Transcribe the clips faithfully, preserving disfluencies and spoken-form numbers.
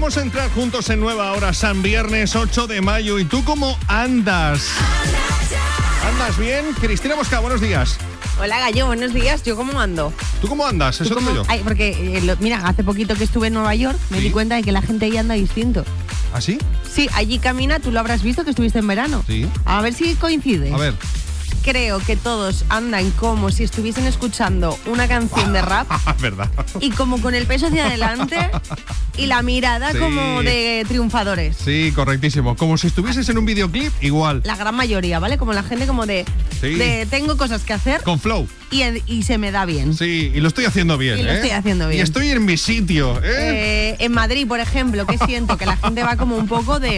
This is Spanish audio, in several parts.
Vamos a entrar juntos en nueva hora, San Viernes ocho de mayo. ¿Y tú cómo andas? ¿Andas bien? Cristina Mosca, buenos días. Hola Gallo, buenos días. ¿Yo cómo ando? ¿Tú cómo andas? Eso cómo? digo yo. Ay, porque, eh, lo, mira, hace poquito que estuve en Nueva York, me ¿Sí? di cuenta de que la gente ahí anda distinto. ¿Ah, sí? Sí, allí camina, tú lo habrás visto que estuviste en verano. Sí. A ver si coincide. A ver. Creo que todos andan como si estuviesen escuchando una canción de rap. Verdad. Y como con el peso hacia adelante y la mirada Sí. como de triunfadores. Sí, correctísimo. Como si estuvieses en un videoclip, igual. La gran mayoría, ¿vale? Como la gente como de, Sí. de tengo cosas que hacer Con flow. y, y se me da bien. Sí, y lo estoy haciendo bien, Y lo ¿eh? estoy haciendo bien. Y estoy en mi sitio, ¿eh? Eh, en Madrid, por ejemplo, que siento que la gente va como un poco de...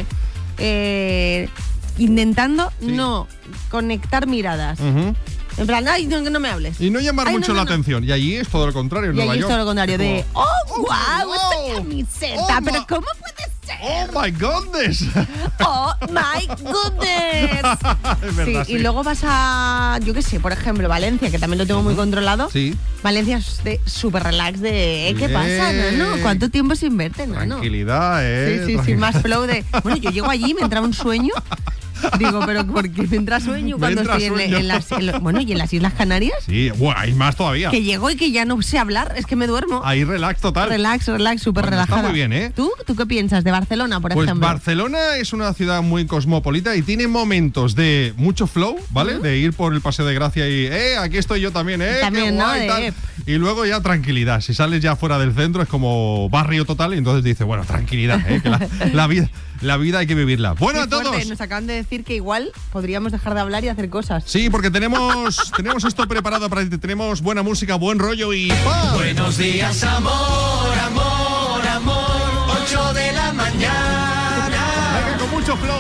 eh, intentando Sí. no conectar miradas. Ujú. En plan, ay, no, que no me hables. Y no llamar Ay, no, mucho no, la no. atención. Y allí es todo lo contrario, en Y Nueva allí es York. todo lo contrario, de, como, oh, wow, wow, esta camiseta, oh, pero ma- ¿cómo puede ser? ¡Oh, my goodness! Oh, my goodness. Es verdad, sí, sí. y luego vas a, yo qué sé, por ejemplo, Valencia, que también lo tengo muy controlado. Sí. Valencia es de súper relax de, ¿eh? ¿Qué Bien. pasa, no? ¿Cuánto tiempo sin verte, no? Tranquilidad, ¿eh? Sí, sí, sí, más flow de... Bueno, yo llego allí y me entra un sueño. Digo, ¿pero por qué me entra sueño Me cuando entra estoy en, sueño. en las... en lo- bueno, y en las Islas Canarias, Sí, bueno, hay más todavía. que llego y que ya no sé hablar, es que me duermo. Ahí relax total. Relax, relax, súper Bueno, está relajada. muy bien, ¿eh? ¿Tú? ¿Tú qué piensas de Barcelona, por Pues ejemplo? Barcelona es una ciudad muy cosmopolita y tiene momentos de mucho flow, ¿vale? De ir por el Paseo de Gracia y, eh, aquí estoy yo también, eh, También, qué ¿no? guay, De, tal. eh. Y luego ya tranquilidad. Si sales ya fuera del centro es como barrio total y entonces dices, bueno, tranquilidad, ¿eh? Que la, la vida, la vida hay que vivirla. Bueno, Qué a todos. fuerte, nos acaban de decir que igual podríamos dejar de hablar y hacer cosas. Sí, porque tenemos, tenemos esto preparado para ti. Tenemos buena música, buen rollo y ¡pam! Buenos días, amor, amor, amor. ocho de la mañana. Venga, con mucho flow.